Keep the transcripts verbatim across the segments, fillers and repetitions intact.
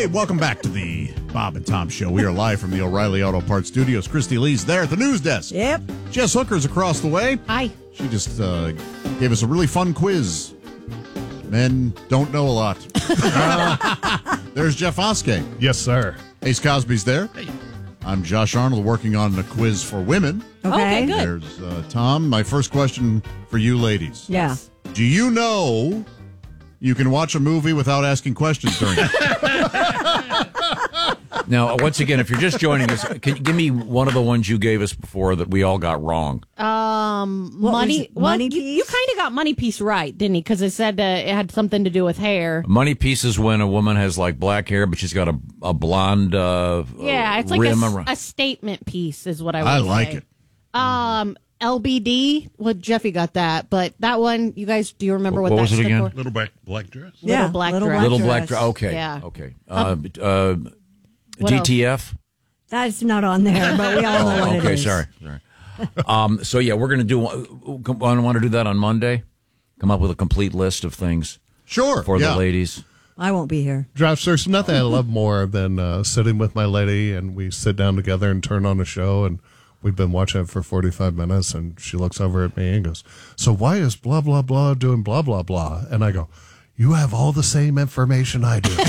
Hey, welcome back to the Bob and Tom Show. We are live from the O'Reilly Auto Parts Studios. Christy Lee's there at the news desk. Yep. Jess Hooker's across the way. Hi. She just uh, gave us a really fun quiz. Men don't know a lot. uh, there's Jeff Oskey. Yes, sir. Ace Cosby's there. Hey. I'm Josh Arnold, working on a quiz for women. Okay. Okay, good. There's uh, Tom. My first question for you ladies. Yeah. Do you know you can watch a movie without asking questions during it? Now, once again, if you're just joining us, can you give me one of the ones you gave us before that we all got wrong? Um, What was money. it? Well, Money you, Piece? you kind of got Money Piece right, didn't he? Because it said uh, it had something to do with hair. Money piece is when a woman has like black hair, but she's got a, a blonde uh, Yeah, it's like rim a, around. a statement piece, is what I would I say. like it. Um, L B D. Well, Jeffy got that, but that one, you guys, do you remember what, What that was it stood again? for? Little black black dress. Little Yeah, black little dress. black Little black dress. dress. Okay. Yeah. Okay. Uh, uh, What D T F. That's not on there, but we all know what Oh, it okay. is. Sorry. Sorry. um, so yeah, we're gonna do. I want to do that on Monday. Come up with a complete list of things Sure. for yeah. the ladies. I won't be here. Josh, there's nothing I love more than uh, sitting with my lady and we sit down together and turn on a show, and we've been watching it for forty-five minutes, and she looks over at me and goes, "So why is blah, blah, blah doing blah, blah, blah?" And I go, "You have all the same information I do."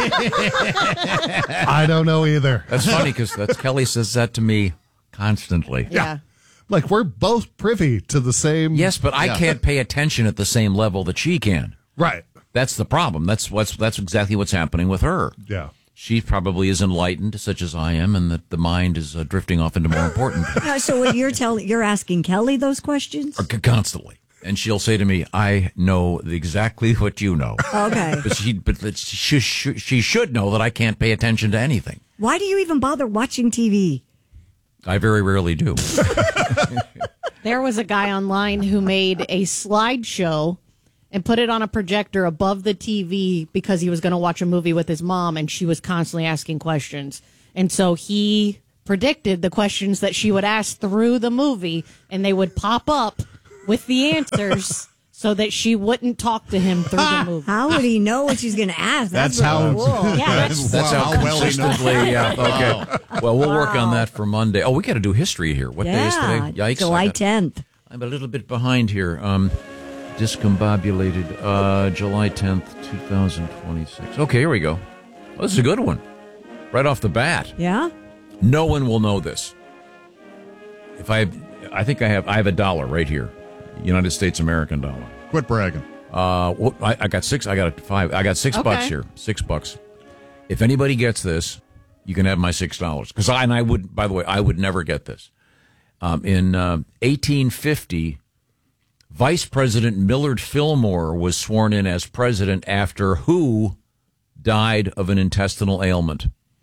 I don't know either. That's funny because that's Kelly says that to me constantly. Yeah. Like, we're both privy to the same. Yes, but I Yeah. can't pay attention at the same level that she can. Right. That's the problem. That's what's that's exactly what's happening with her. Yeah. She probably is enlightened, such as I am, and that the mind is uh, drifting off into more important things Uh, so what you're telling, you're asking Kelly those questions? Or c- constantly. And she'll say to me, "I know exactly what you know," Okay. but she but that she, she she should know that I can't pay attention to anything. Why do you even bother watching T V? I very rarely do. There was a guy online who made a slideshow and put it on a projector above the T V because he was going to watch a movie with his mom, and she was constantly asking questions. And so he predicted the questions that she would ask through the movie, and they would pop up with the answers so that she wouldn't talk to him through the movie. How would he know what she's going to ask? That's really how- cool. Yeah, that's, That's Wow, how how well he knows. consistently. Yeah. Okay. Well, we'll work on that for Monday. Oh, we got to do history here. What day is Yeah, today? Yikes! I July got- tenth. I'm a little bit behind here. Um, discombobulated. Uh, July tenth, twenty twenty-six. Okay, here we go. Oh, this is a good one. Right off the bat. Yeah? No one will know this. If I, I think I have, I have a dollar right here, United States American dollar. Quit bragging. Uh, well, I, I got six. I got a five. I got six Okay. bucks here. Six bucks. If anybody gets this, you can have my six dollars. Because I and I would. By the way, I would never get this. Um, in uh, eighteen fifty, Vice President Millard Fillmore was sworn in as president after who died of an intestinal ailment?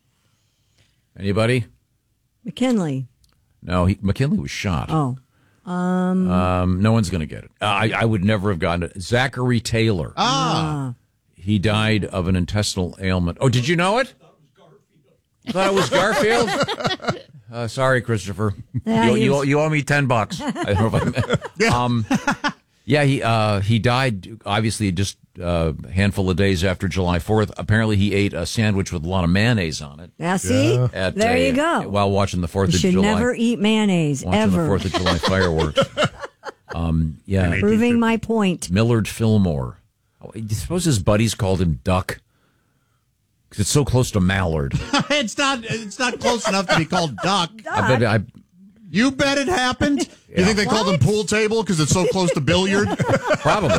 Anybody? McKinley. No, he, McKinley was shot. Oh. Um, Um, no one's going to get it. I, I would never have gotten it. Zachary Taylor. Ah. He died of an intestinal ailment. Oh, did you know it? Thought it was Garfield. Uh, sorry, Christopher. Yeah, you, he you, was- you owe me ten bucks. I don't know if I, um, yeah, he uh, he died obviously just uh, a handful of days after July fourth. Apparently, he ate a sandwich with a lot of mayonnaise on it. Now, see? At, there uh, you go. While watching the Fourth You of should July. never eat mayonnaise, watching ever. the Fourth of July fireworks. um, yeah, Proving my point. Millard Fillmore. Oh, I suppose his buddies called him Duck because it's so close to Mallard. it's not. It's not close enough to be called duck. I bet I. You bet it happened. You think they called him pool table because it's so close to billiard? Probably.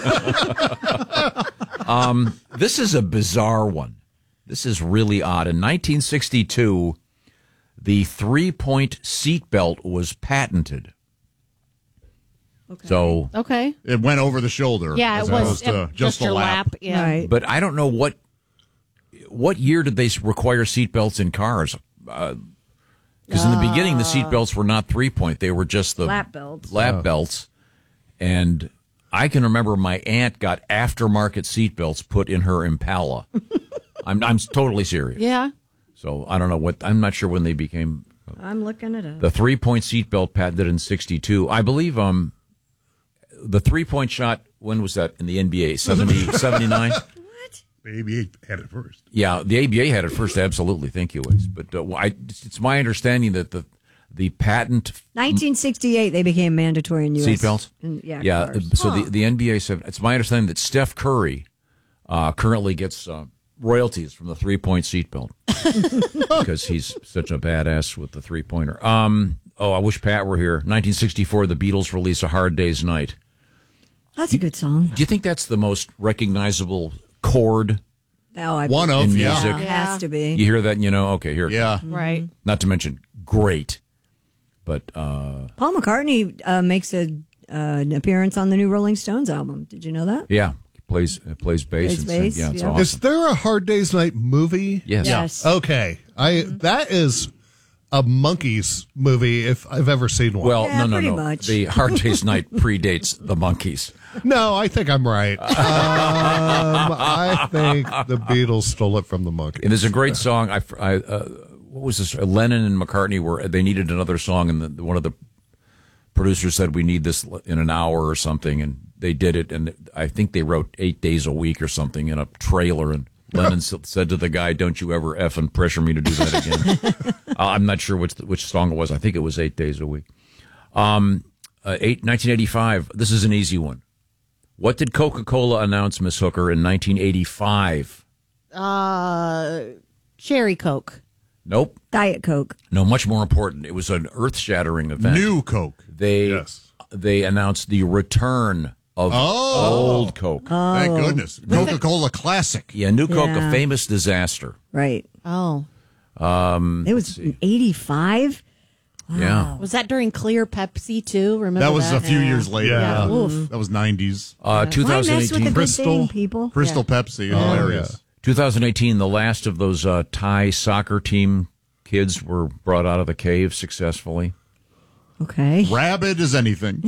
um, this is a bizarre one. This is really odd. In nineteen sixty-two, the three-point seatbelt was patented. Okay. So, okay. It went over the shoulder. Yeah, as it was opposed to uh, just, just the your lap. lap. Yeah. Right. but I don't know what what year did they require seatbelts in cars? Because in the beginning, the seatbelts were not three-point; they were just the Lap belts. lap belts. And I can remember my aunt got aftermarket seatbelts put in her Impala. I'm I'm totally serious. Yeah. So I don't know what I'm not sure when they became I'm looking it up. the three-point seatbelt patented in sixty-two. I believe um the three-point shot. When was that in the N B A? seventy, seventy-nine? What? The A B A had it first. Yeah, the A B A had it first. Absolutely, thank you, Wes. But uh, I, it's my understanding that the the patent nineteen sixty-eight, they became mandatory in U S seatbelts. in- Yeah, yeah. cars. So the, the N B A said it's my understanding that Steph Curry uh, currently gets uh, royalties from the three point seatbelt because he's such a badass with the three pointer. Um. Oh, I wish Pat were here. nineteen sixty-four, the Beatles release A Hard Day's Night. That's a good song. Do you think that's the most recognizable chord Oh, I One of, in yeah. music? It has to be. You hear that and you know, okay, here. Yeah. Right. Not to mention great. But uh, Paul McCartney uh, makes a uh, an appearance on the new Rolling Stones album. Did you know that? yeah, he plays uh, plays bass. Plays and sings. bass, Yeah, it's yeah. awesome. Is there a Hard Day's Night movie? Yes. Yes. Okay. I that is a Monkees movie if I've ever seen one. Well, Yeah, no, no, pretty no. much. The Hard Day's Night predates the Monkees. no, I think I'm right. Um, I think the Beatles stole it from the Monkees. And there's a great song. I, I uh, what was this? Lennon and McCartney were they needed another song, and the, one of the producers said we need this in an hour or something, and they did it. And I think they wrote eight days a week or something in a trailer. And Lennon s- said to the guy, "Don't you ever effing pressure me to do that again." uh, I'm not sure which which song it was. I think it was eight days a week. Um, uh, eight, nineteen eighty-five. This is an easy one. What did Coca-Cola announce, Miss Hooker, in nineteen eighty-five? Uh, Cherry Coke. Nope. Diet Coke. No, much more important. It was an earth-shattering event. New Coke. They Yes. they announced the return of Oh. old Coke. Thank goodness. Coca-Cola Classic. Yeah, New Coke, Yeah. a famous disaster. Right. Oh. It was eighty-five. Yeah. Was that during Clear Pepsi, too? Remember That was that? a few years later. Yeah. Yeah. Oof. That was nineties. Uh, Why mess with a twenty eighteen. good Crystal. thing, people? Crystal Pepsi. Hilarious. twenty eighteen, the last of those uh, Thai soccer team kids were brought out of the cave successfully. Okay. Rabid as anything.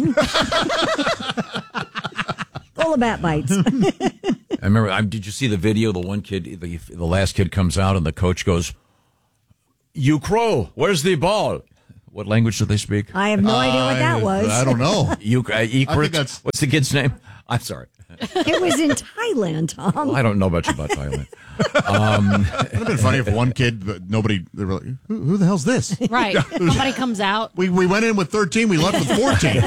Full of bat bites. I remember, I, did you see the video? The one kid, the, the last kid comes out and the coach goes, "You crow, where's the ball?" What language do they speak? I have no idea what that I- was. I don't know. You, uh, Ikrit? that's- What's the kid's name? I'm sorry. It was in Thailand, Tom. Well, I don't know much about Thailand. It would have been funny if one kid, but nobody, they were like, who, who the hell's this? Right. Somebody comes out. We, we went in with thirteen, we left with fourteen.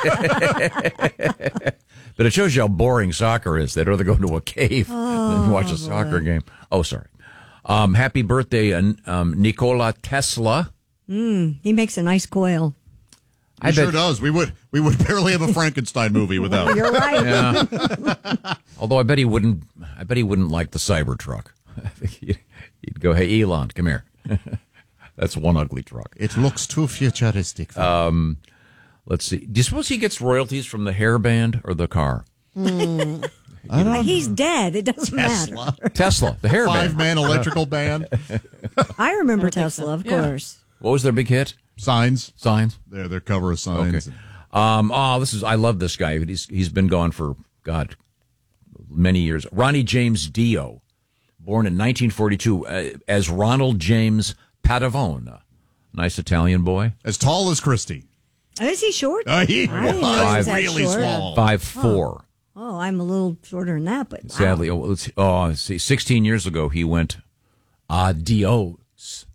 But it shows you how boring soccer is. They'd rather go to a cave than watch a soccer game. Oh, sorry. Um, happy birthday, uh, um, Nikola Tesla. He makes a nice coil. He sure does. We would we would barely have a Frankenstein movie without. You're right. Yeah. Although I bet he wouldn't. I bet he wouldn't like the Cybertruck. I think he'd, he'd go, "Hey, Elon, come here." That's one ugly truck. It looks too futuristic. Um, let's see. Do you suppose he gets royalties from the hairband or the car? He's dead. It doesn't Tesla. matter. Tesla, the hairband. Five man electrical band. I remember Tesla, of course. What was their big hit? Signs. Signs. Their their cover of signs. Okay. Um, oh, this is. I love this guy. He's he's been gone for God many years. Ronnie James Dio, born in nineteen forty-two uh, as Ronald James Padavone, nice Italian boy. As tall as Christy. Is he short? Uh, he I didn't know he was was that really short. small. Five four. Oh, I'm a little shorter than that, but wow. Sadly, oh, let's, oh, let's see, sixteen years ago he went adios.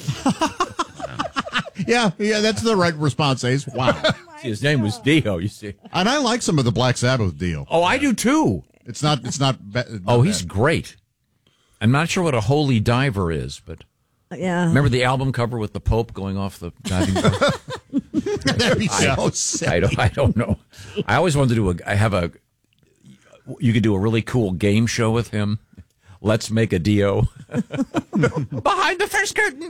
Yeah, yeah, that's the right response, Ace. Wow. See, his name was Dio. You see? And I like some of the Black Sabbath deal. Oh, I do too. It's not. It's not. Ba- not Oh, he's bad. great. I'm not sure what a holy diver is, but Yeah. remember the album cover with the Pope going off the diving board? That'd be so sick. I don't. I don't know. I always wanted to do a. I have a. You could do a really cool game show with him. Let's make a Dio. Behind the first curtain.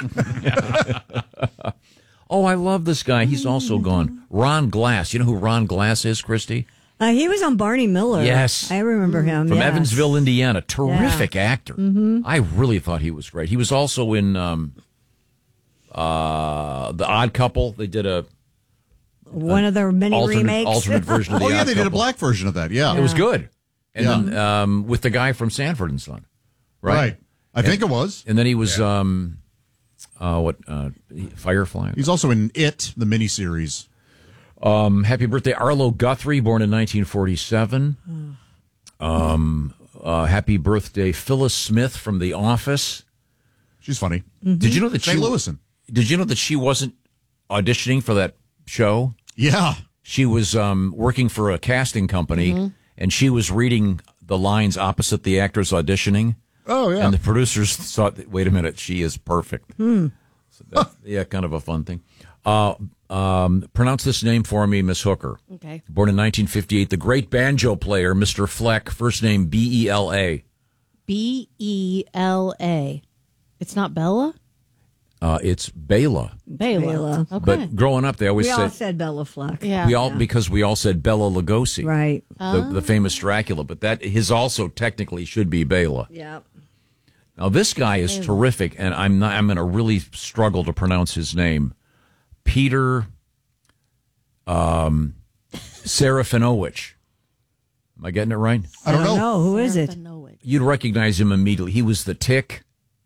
Oh, I love this guy. He's also gone. Ron Glass. You know who Ron Glass is, Christy? Uh, he was on Barney Miller. Yes. I remember him. From yes. Evansville, Indiana. Terrific actor. Mm-hmm. I really thought he was great. He was also in um, uh, The Odd Couple. They did a One of their many alternate, remakes. alternate version of The Oh yeah, Odd they did a Couple. black version of that. Yeah, It was good. And Yeah. then um, with the guy from Sanford and Son. Right. right. I think it was. And then he was, um, uh, what, uh, Firefly. He's also in It, the miniseries. Um, happy birthday, Arlo Guthrie, born in nineteen forty-seven. Um, uh, happy birthday, Phyllis Smith from The Office. She's funny. Did you know that she Saint Louisan. Did you know that she wasn't auditioning for that show? Yeah. She was um, working for a casting company, and she was reading the lines opposite the actors auditioning. Oh, yeah. And the producers thought, wait a minute, she is perfect. So that, yeah, kind of a fun thing. Uh, um, pronounce this name for me, Miss Hooker. Okay. Born in nineteen fifty-eight, the great banjo player, Mister Fleck, first name B E L A. B E L A. It's not Bella? Uh, it's Bela. Bela. Bela. Okay. But growing up, they always We said, all said Bella Fleck. yeah. we all, because we all said Bela Lugosi. Right. The, the famous Dracula, but that his also technically should be Bela. Yeah. Now this guy is terrific, and I'm not. I'm going to really struggle to pronounce his name. Peter, um, Serafinowicz. Am I getting it right? I don't know. Who is it? You'd recognize him immediately. He was the Tick.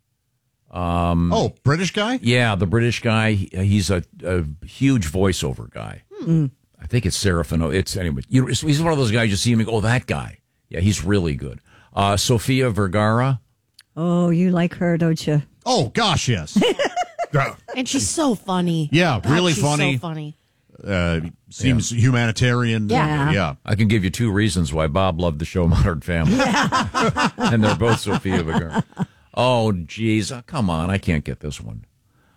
Oh, British guy? Yeah, the British guy. He- He's a, a huge voiceover guy. I think it's Serafinowicz. It's anyway. You, he's one of those guys you see him and go, oh, that guy. Yeah, he's really good. Uh, Sofia Vergara. Oh, you like her, don't you? Oh, gosh, yes. Yeah. And she's so funny. Yeah, God, really she's funny. so funny. Uh, seems humanitarian. Yeah. Yeah. I can give you two reasons why Bob loved the show Modern Family. And they're both Sofia Vergara. Oh, geez. Oh, come on. I can't get this one.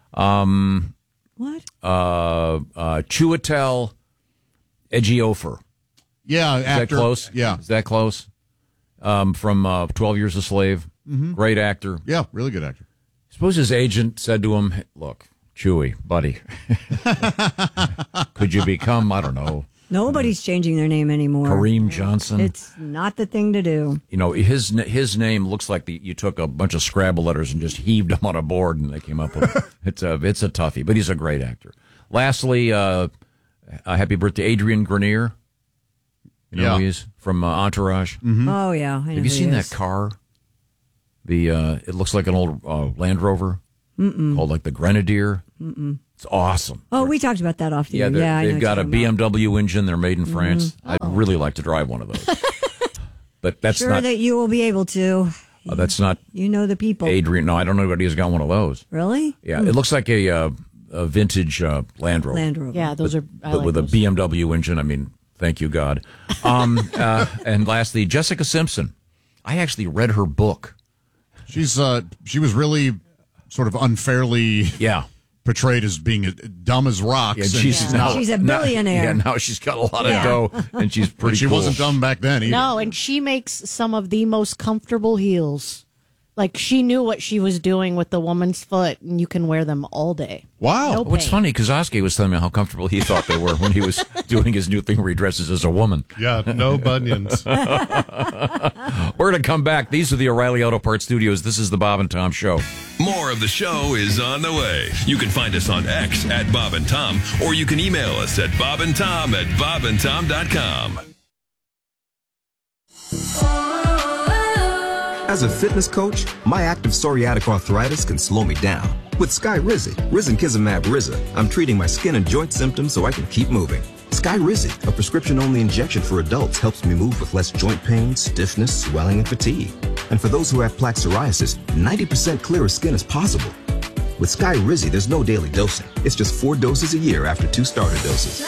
What? Uh, uh, Chiwetel Ejiofor. Yeah, Is actor. that close? Yeah. Is that close? Um, from uh, twelve Years a Slave. Great actor. Yeah, really good actor. Suppose his agent said to him, hey, look, Chewy, buddy, could you become, I don't know, Nobody's changing their name anymore. Kareem Johnson? It's not the thing to do. You know, his his name looks like the, you took a bunch of Scrabble letters and just heaved them on a board and they came up with it. It's a, it's a toughie, but he's a great actor. Lastly, uh, uh, happy birthday, Adrian Grenier. You know Yeah. who he is? From uh, Entourage. Oh, yeah. I know Have you who seen he that is. car? The uh, it looks like an old uh, Land Rover called like the Grenadier. Mm-mm. It's awesome. Oh, we talked about that off the Yeah, air. they're- Yeah, I know they've what got a you're talking B M about. W engine. They're made in France. I'd really like to drive one of those. But that's Sure not that you will be able to. uh, that's not You know the people. Adrian. No, I don't know anybody who's got one of those. Really? Yeah, it looks like a, uh, a vintage uh, Land Rover. Land Rover. Yeah, those are. I but like with those. a B M W engine. I mean, thank you, God. Um, uh, and lastly, Jessica Simpson. I actually read her book. She's uh, she was really sort of unfairly Yeah. portrayed as being as dumb as rocks. Yeah, and she's now She's a now- billionaire. yeah, now she's got a lot of Yeah. dough, and she's but pretty. she cool. wasn't dumb back then either. No, and she makes some of the most comfortable heels. Like she knew what she was doing with the woman's foot, and you can wear them all day. Wow. No What's pain. funny, Kazoski was telling me how comfortable he thought they were when he was doing his new thing where he dresses as a woman. Yeah, no bunions. We're going to come back. These are the O'Reilly Auto Parts Studios. This is the Bob and Tom Show. More of the show is on the way. You can find us on X at Bob and Tom, or you can email us at bob and tom at bob and tom dot com. As a fitness coach, my active psoriatic arthritis can slow me down. With Skyrizi, Risankizumab Riza, I'm treating my skin and joint symptoms so I can keep moving. Skyrizi, a prescription-only injection for adults, helps me move with less joint pain, stiffness, swelling, and fatigue. And for those who have plaque psoriasis, ninety percent clearer skin is possible. With Skyrizi, there's no daily dosing. It's just four doses a year after two starter doses.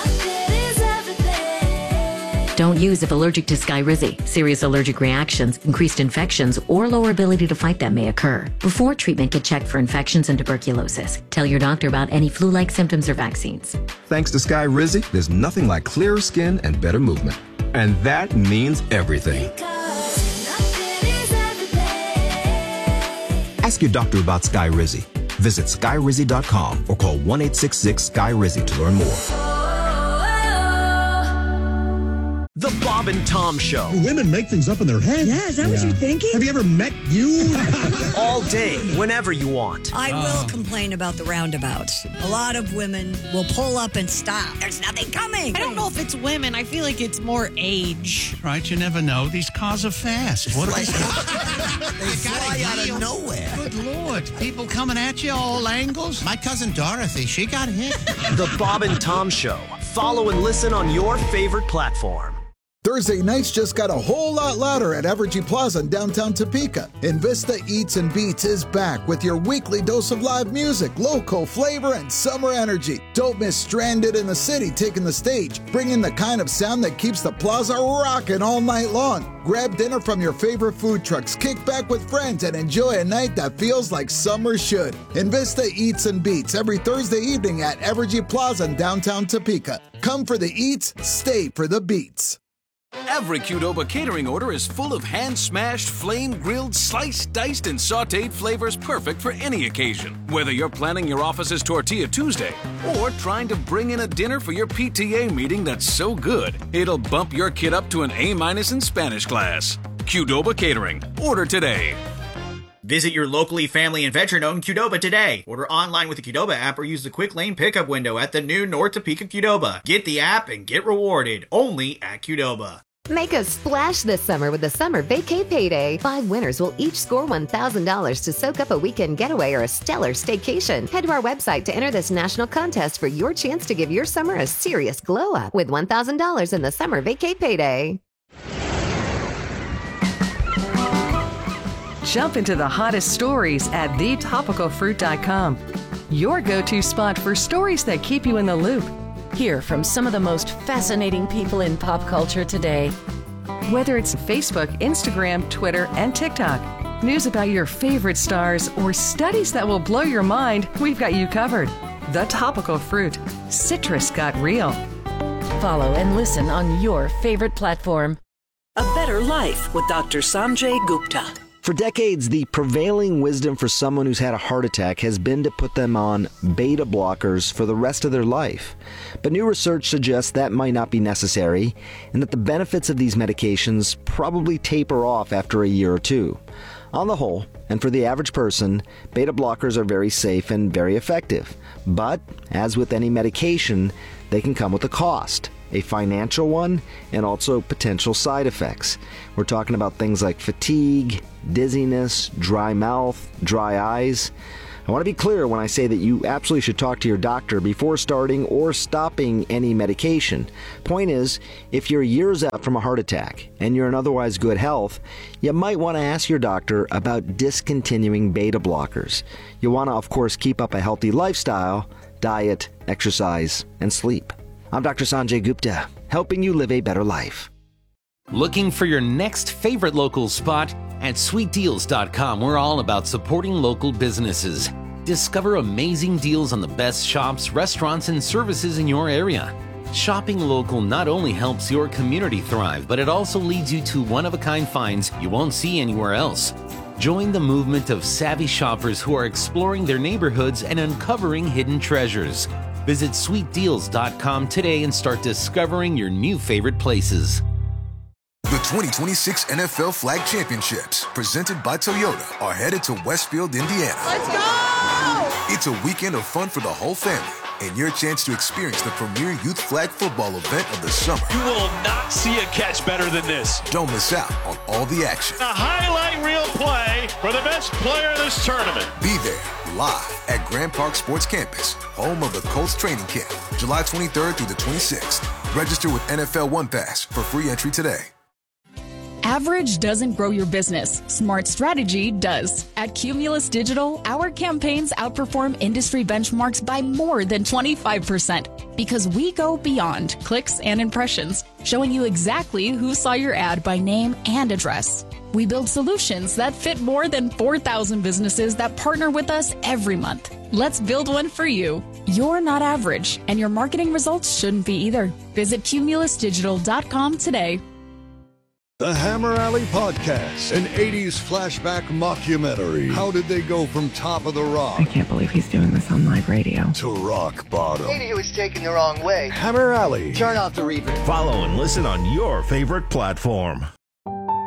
Don't use if allergic to Skyrizi. Serious allergic reactions, increased infections, or lower ability to fight them may occur. Before treatment, get checked for infections and tuberculosis. Tell your doctor about any flu-like symptoms or vaccines. Thanks to Skyrizi, there's nothing like clearer skin and better movement. And that means everything. Ask your doctor about Skyrizi. Visit skyrizi dot com or call one eight six six Sky Rizzy to learn more. The Bob and Tom Show. Women make things up in their head. Yeah, is that what you're thinking? Have you ever met you? All day, whenever you want. I will complain about the roundabouts. A lot of women will pull up and stop. There's nothing coming. I don't know if it's women. I feel like it's more age. Right, you never know. These cars are fast. What They fly out of nowhere. Good Lord. People coming at you all angles. My cousin Dorothy, she got hit. The Bob and Tom Show. Follow and listen on your favorite platform. Thursday nights just got a whole lot louder at Evergy Plaza in downtown Topeka. Invista Eats and Beats is back with your weekly dose of live music, local flavor, and summer energy. Don't miss Stranded in the City taking the stage, bringing the kind of sound that keeps the plaza rocking all night long. Grab dinner from your favorite food trucks, kick back with friends, and enjoy a night that feels like summer should. Invista Eats and Beats every Thursday evening at Evergy Plaza in downtown Topeka. Come for the eats, stay for the beats. Every Qdoba catering order is full of hand-smashed, flame-grilled, sliced, diced, and sautéed flavors perfect for any occasion. Whether you're planning your office's Tortilla Tuesday or trying to bring in a dinner for your P T A meeting that's so good, it'll bump your kid up to an A-minus in Spanish class. Qdoba Catering. Order today. Visit your locally family and veteran-owned Qdoba today. Order online with the Qdoba app or use the quick lane pickup window at the new North Topeka Qdoba. Get the app and get rewarded only at Qdoba. Make a splash this summer with the Summer Vacay Payday. Five winners will each score one thousand dollars to soak up a weekend getaway or a stellar staycation. Head to our website to enter this national contest for your chance to give your summer a serious glow up with one thousand dollars in the Summer Vacay Payday. Jump into the hottest stories at the topical fruit dot com. Your go-to spot for stories that keep you in the loop. Hear from some of the most fascinating people in pop culture today. Whether it's Facebook, Instagram, Twitter, and TikTok, news about your favorite stars, or studies that will blow your mind, we've got you covered. The Topical Fruit. Citrus got real. Follow and listen on your favorite platform. A Better Life with Doctor Sanjay Gupta. For decades, the prevailing wisdom for someone who's had a heart attack has been to put them on beta blockers for the rest of their life. But new research suggests that might not be necessary, and that the benefits of these medications probably taper off after a year or two. On the whole, and for the average person, beta blockers are very safe and very effective. But, as with any medication, they can come with a cost. A financial one, and also potential side effects. We're talking about things like fatigue, dizziness, dry mouth, dry eyes. I want to be clear when I say that you absolutely should talk to your doctor before starting or stopping any medication. Point is, if you're years out from a heart attack and you're in otherwise good health, you might want to ask your doctor about discontinuing beta blockers. You want to, of course, keep up a healthy lifestyle, diet, exercise, and sleep. I'm Doctor Sanjay Gupta, helping you live a better life. Looking for your next favorite local spot? At sweet deals dot com, we're all about supporting local businesses. Discover amazing deals on the best shops, restaurants, and services in your area. Shopping local not only helps your community thrive, but it also leads you to one-of-a-kind finds you won't see anywhere else. Join the movement of savvy shoppers who are exploring their neighborhoods and uncovering hidden treasures. Visit sweet deals dot com today and start discovering your new favorite places. The twenty twenty-six N F L Flag Championships, presented by Toyota, are headed to Westfield, Indiana. Let's go! It's a weekend of fun for the whole family and your chance to experience the premier youth flag football event of the summer. You will not see a catch better than this. Don't miss out on all the action. A highlight reel play for the best player in this tournament. Be there live at Grand Park Sports Campus, home of the Colts training camp, July twenty-third through the twenty-sixth. Register with N F L One Pass for free entry today. Average doesn't grow your business. Smart strategy does. At Cumulus Digital, our campaigns outperform industry benchmarks by more than twenty-five percent because we go beyond clicks and impressions, showing you exactly who saw your ad by name and address. We build solutions that fit more than four thousand businesses that partner with us every month. Let's build one for you. You're not average, and your marketing results shouldn't be either. Visit cumulus digital dot com today. The Hammer Alley Podcast, an eighties flashback mockumentary. How did they go from top of the rock? I can't believe he's doing this on live radio. To rock bottom. Maybe he was taken the wrong way. Hammer Alley. Turn off the reverb. Follow and listen on your favorite platform.